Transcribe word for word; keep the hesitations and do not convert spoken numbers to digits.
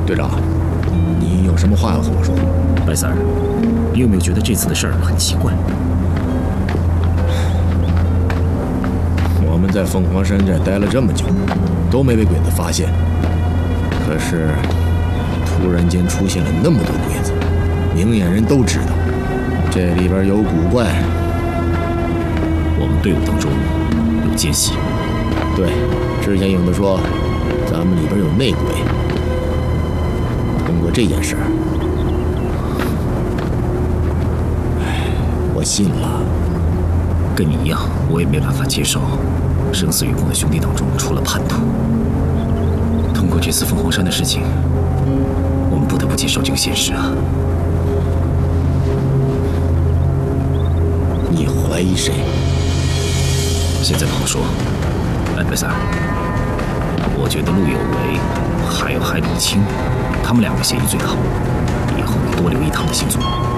队长，你有什么话要和我说？ 白三儿，你有没有觉得这次的事儿很奇怪？ 我们在凤凰山寨待了这么久，都没被鬼子发现。可是，突然间出现了那么多鬼子，明眼人都知道，这里边有古怪。 我们队伍当中有奸细。 对，之前影子说，咱们里边有内鬼。通过这件事儿，哎，我信了。 跟你一样，我也没办法接受，生死与共的兄弟当中出了叛徒。通过这次凤凰山的事情，我们不得不接受这个现实啊。 你怀疑谁？ 现在不好说。哎，白三儿，我觉得陆有为还有海里清，他们两个嫌疑最大。以后你多留意他们的行踪。